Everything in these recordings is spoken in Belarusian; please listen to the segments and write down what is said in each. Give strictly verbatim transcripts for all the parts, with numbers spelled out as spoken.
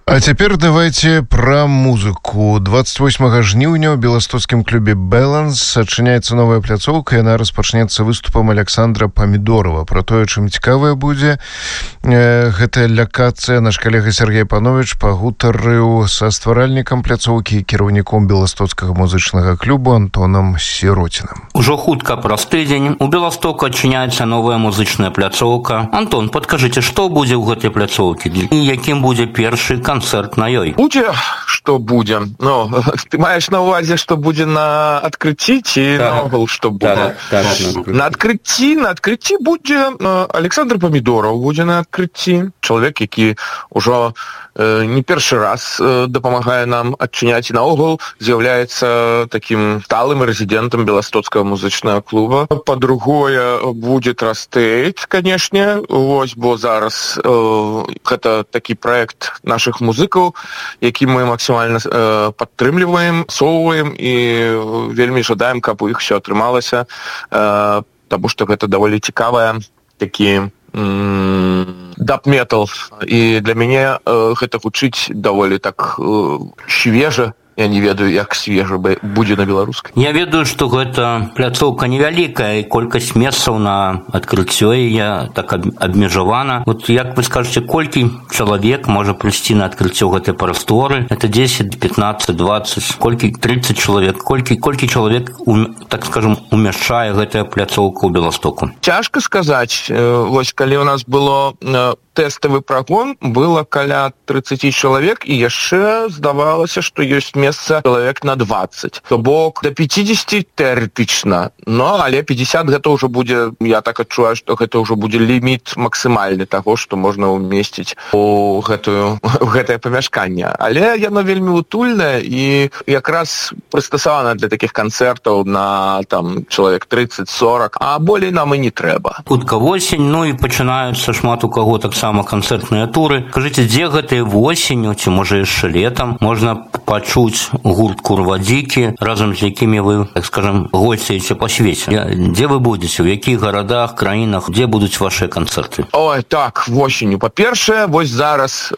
А цяпер давайте пра музыку. двадцать восьмага жніўня ў беластоцкім клубе «Бэланс» адчыняецца новая пляцоўка, яна распачнецца выступам Александра Памідорова. Пра тое, чым цікавая будзе э, гэтая лакацыя, наш калега Сергей Панович пагутарыў са стваральнікам пляцоўкі і кіраўніком беластоцкага музычнага клубу Антонам Сіротінам. Ужо хутка праз тыдзень у Беластоку адчыняецца новая музычная пляцоўка. Антон, падкажыце, што будзе ў гэтай пляцоўкі і якім будзе першы канцэрт концерт на ёй? Будзе, што будзе. Ну, ты маеш на увазе, што будзе на адкрыцці ці наогул, што будзе? Так, так, на адкрыцці, на адкрыцці будзе Александр Памідоров будзе на адкрыцці. Чалавек, які ўжо э, не першы раз э, дапамагае нам адчыняць і наогул з'яўляецца такім сталым рэзідэнтам беластоцкага музычнага клуба. Па-другое, будзе Трастэйт, канешне. Вось, бо зараз э, гэта такі праект нашых музыкаў, які мы максімальна э, падтрымліваем, соўваем і вельмі жадаем, каб у іх все атрымалася, э, таму што гэта даволі цікавая такі дап-метал. І для мяне э, гэта гучыць даволі так э, свежа. Я не ведаю, як свежа будзе на беларускай. Я ведаю, што гэта пляцоўка невялікая, і колькасць месцаў на адкрыццё я так абмежавана. Вот як вы скажаце, колькі чалавек можа прыйсці на адкрыццё гэтай прасторы? Это дзесяць, пятнаццаць, дваццаць, колькі тридцать чалавек, колькі колькі чалавек, так скажем, умяшчае гэтая пляцоўка ў Беластоку? Цяжка сказаць. Вось калі у нас было тэставы прагон, было каля тридцать чалавек, і яшчэ здавалася, што ёсць месца чалавек на двадцать. То бок да пятьдесят тэарэтычна. Но, але пятьдесят гэта ўжо будзе, я так адчуваю, што гэта ўжо будзе ліміт максімальны таго, што можна ўмесціць у гэтую, у гэтае памяшканне. Але яно вельмі утульнае і якраз прыстасавана для такіх канцэртаў на там чалавек тридцать сорок, а болей нам і не трэба. Хутка восень, ну і пачынаюцца шмат у каго таксама канцэртныя туры. Кажыце, дзе гэтыя восенню, ці можа яшчэ летам можна пачуць гурт Курвадзікі, разам з якімі вы, так скажем, госціце па свеце? Дзе вы будзеце? У якіх гарадах, краінах? Дзе будуць вашыя канцэрты? Ой, так, восенню. Па-першае, вось зараз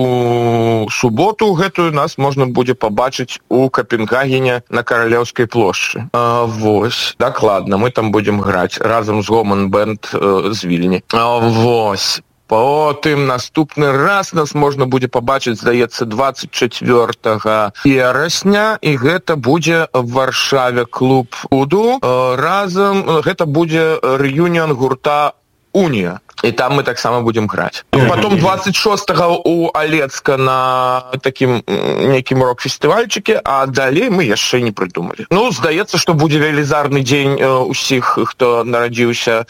у суботу гэтую нас можна будзе пабачыць у Капенгагене на Каралеўскай плошчы. А, вось, дакладна, мы там будзем граць разам з Гоман-бэнд э, з Вільні. А, вось. Потым наступны раз нас можна будзе пабачыць, здаецца, двадцать чацвёртага верасня, і гэта будзе в Варшаве клуб Уду. Разам гэта будзе рэюніон гурта Унія. І там мы таксама будзем граць. Потом двадцать шостага у Алецка на такім нейкім рок-фестывальчыке, а далей мы яшчэ не прыдумалі. Ну, здаецца, што будзе велізарны дзень усіх, хто нарадзіўся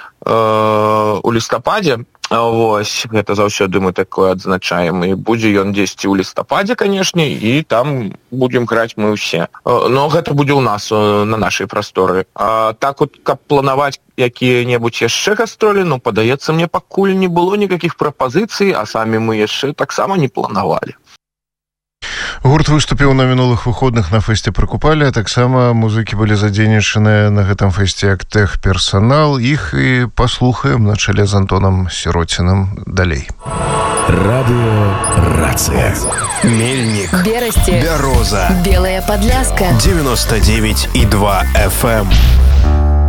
э, у лістападзе. Вось, гэта заўсёды мы такое адзначаем. І будзе ён дзесьці ў лістападзе, канешне, і там будзем граць мы ўсе. Но гэта будзе ў нас, на нашай прасторы. А так от, каб планаваць якія-небудзь яшчэ гастролі, ну, падаецца, мне пакуль не было никаких прапазіцый, а самі мы яшчэ таксама не планавалі. Гурт выступіў на мінулых выходных на фэсце Пракупалі, а таксама музыкі былі задзейнічаныя на гэтым фэсце як тэхперсанал. Іх і паслухаем на чале з Антонам Сіротінам далей. Радыё Рацыя. Мельнік. Берасці. Бяроза. Белая Падляска. девяносто девять и два эф эм.